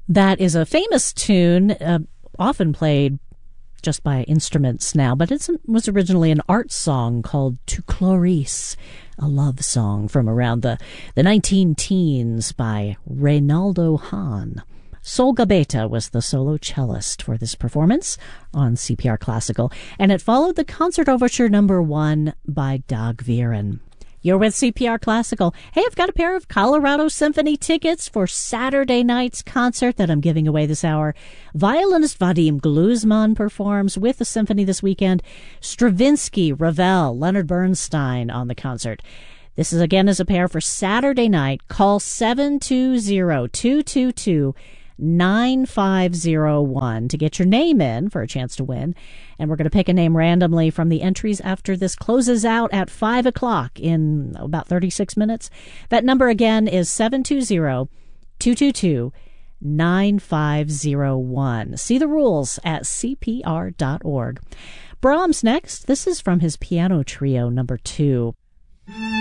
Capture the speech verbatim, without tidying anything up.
That is a famous tune, uh, often played just by instruments now, but it was originally an art song called Tu Chloris, a love song from around the, the nineteen teens by Reynaldo Hahn. Sol Gabetta was the solo cellist for this performance on C P R Classical, and it followed the concert overture number one by Dag Viren. You're with C P R Classical. Hey, I've got a pair of Colorado Symphony tickets for Saturday night's concert that I'm giving away this hour. Violinist Vadim Gluzman performs with the symphony this weekend. Stravinsky, Ravel, Leonard Bernstein on the concert. This is again as a pair for Saturday night. Call seven two zero, two two two, nine five zero one to get your name in for a chance to win. And we're going to pick a name randomly from the entries after this closes out at five o'clock in about thirty-six minutes. That number again is seven two zero, two two two, nine five zero one. See the rules at C P R dot org. Brahms next. This is from his piano trio number two.